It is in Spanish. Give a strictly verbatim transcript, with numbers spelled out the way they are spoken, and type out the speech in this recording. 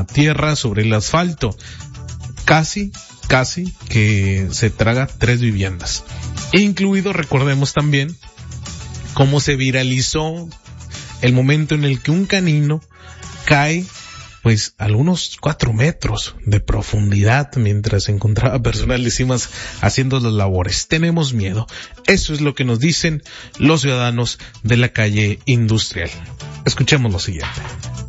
tierra, sobre el asfalto. Casi, casi que se traga tres viviendas. Incluido, recordemos también, cómo se viralizó el momento en el que un canino cae pues a unos cuatro metros de profundidad mientras encontraba personal de CIMAS haciendo las labores. Tenemos miedo. Eso es lo que nos dicen los ciudadanos de la calle Industrial. Escuchemos lo siguiente.